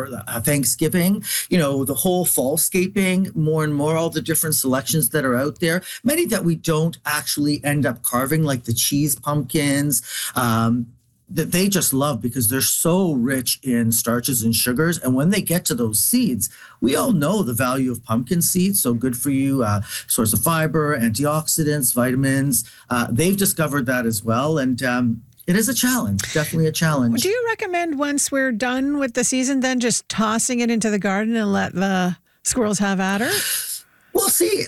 for Thanksgiving, the whole fallscaping, more and more, all the different selections that are out there, many that we don't actually end up carving, like the cheese pumpkins. That they just love because they're so rich in starches and sugars. And when they get to those seeds, we all know the value of pumpkin seeds. So good for you, source of fiber, antioxidants, vitamins. They've discovered that as well. And it is a challenge, definitely a challenge. Do you recommend once we're done with the season, then just tossing it into the garden and let the squirrels have at her? Well, see,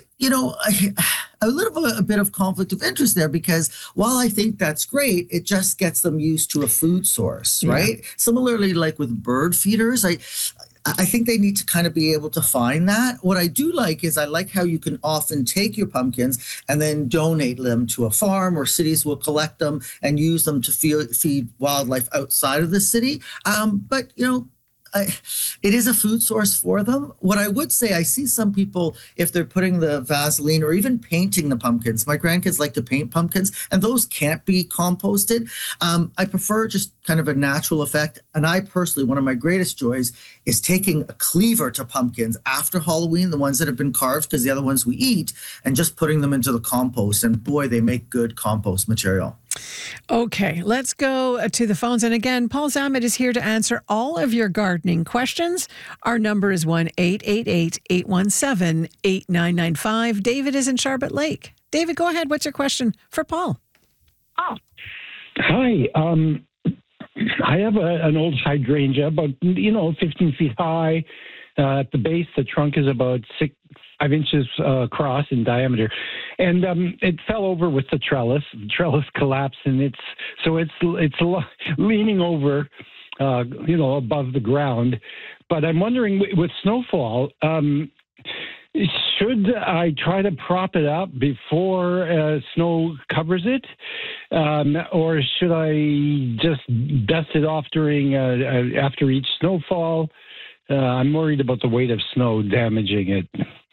a bit of conflict of interest there, because while I think that's great, it just gets them used to a food source, right? Similarly, like with bird feeders, I think they need to kind of be able to find that. What I do like is I like how you can often take your pumpkins and then donate them to a farm, or cities will collect them and use them to feed wildlife outside of the city. But it is a food source for them. What I would say, I see some people, if they're putting the Vaseline or even painting the pumpkins, my grandkids like to paint pumpkins, and those can't be composted. I prefer just kind of a natural effect. And I personally, one of my greatest joys is taking a cleaver to pumpkins after Halloween, the ones that have been carved, because the other ones we eat, and just putting them into the compost. And boy, they make good compost material. Okay, let's go to the phones. And again, Paul Zammit is here to answer all of your gardening questions. Our number is 1-888-817-8995. David is in Charlotte Lake. David, go ahead. What's your question for Paul? Oh. Hi. I have an old hydrangea, about 15 feet high. At the base, the trunk is about 5 inches across in diameter, and it fell over with the trellis. The trellis collapsed, and it's leaning over, above the ground. But I'm wondering, with snowfall, should I try to prop it up before snow covers it, or should I just dust it off during after each snowfall? I'm worried about the weight of snow damaging it.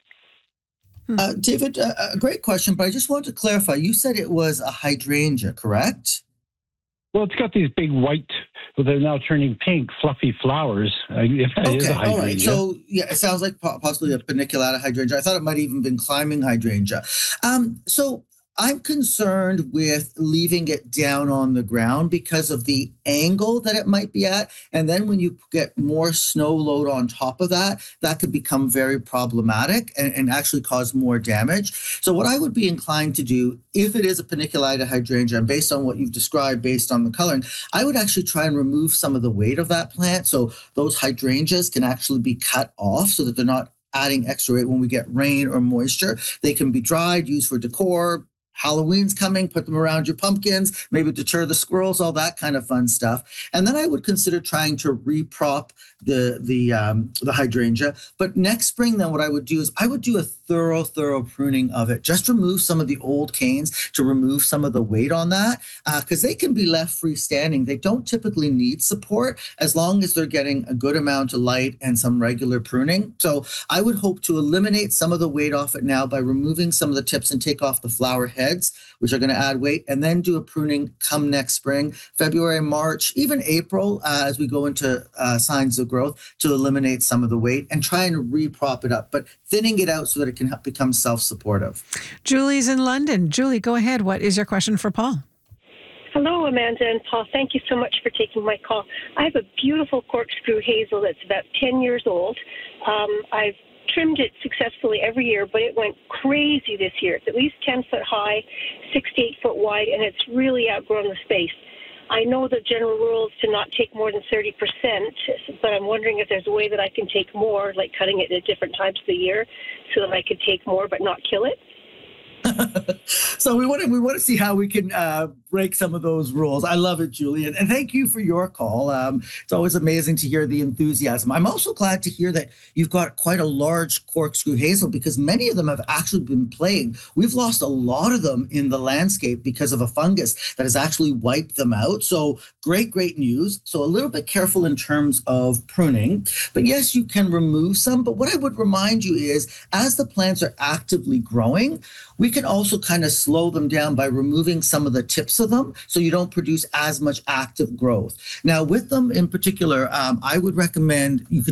David, a great question, but I just want to clarify. You said it was a hydrangea, correct? Well, it's got these big white, they're now turning pink, fluffy flowers. It is a hydrangea. All right. So, it sounds like possibly a paniculata hydrangea. I thought it might even been climbing hydrangea. So I'm concerned with leaving it down on the ground because of the angle that it might be at. And then when you get more snow load on top of that, that could become very problematic and actually cause more damage. So what I would be inclined to do, if it is a paniculata hydrangea, and based on what you've described, based on the coloring, I would actually try and remove some of the weight of that plant. So those hydrangeas can actually be cut off so that they're not adding extra weight when we get rain or moisture. They can be dried, used for decor. Halloween's coming, put them around your pumpkins, maybe deter the squirrels, all that kind of fun stuff. And then I would consider trying to reprop the hydrangea. But next spring, then what I would do is I would do a thorough pruning of it. Just remove some of the old canes to remove some of the weight on that, because they can be left freestanding. They don't typically need support as long as they're getting a good amount of light and some regular pruning. So I would hope to eliminate some of the weight off it now by removing some of the tips and take off the flower heads, which are going to add weight, and then do a pruning come next spring, February, March, even April, as we go into signs of growth, to eliminate some of the weight and try and reprop it up, but thinning it out so that it can become self-supportive. Julie's in London. Julie, go ahead. What is your question for Paul? Hello, Amanda and Paul. Thank you so much for taking my call. I have a beautiful corkscrew hazel that's about 10 years old. I've trimmed it successfully every year, but it went crazy this year. It's at least 10 foot high, 6 to 8 foot wide, and it's really outgrown the space. I know the general rule is to not take more than 30%, but I'm wondering if there's a way that I can take more, like cutting it at different times of the year, so that I could take more but not kill it. So we want to see how we can break some of those rules. I love it, Julie, and thank you for your call. It's always amazing to hear the enthusiasm. I'm also glad to hear that you've got quite a large corkscrew hazel, because many of them have actually been plagued. We've lost a lot of them in the landscape because of a fungus that has actually wiped them out. So great news. So a little bit careful in terms of pruning. But yes, you can remove some. But what I would remind you is, as the plants are actively growing, we can also kind of slow them down by removing some of the tips of them so you don't produce as much active growth. Now, with them in particular, I would recommend you can